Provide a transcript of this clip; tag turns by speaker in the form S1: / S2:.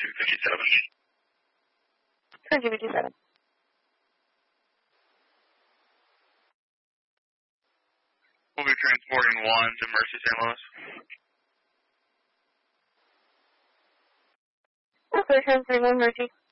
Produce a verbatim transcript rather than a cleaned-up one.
S1: two fifty-seven.
S2: ten two fifty-seven.
S1: We'll be transporting one to Mercy, Saint Louis.
S2: Okay, transporting one Mercy.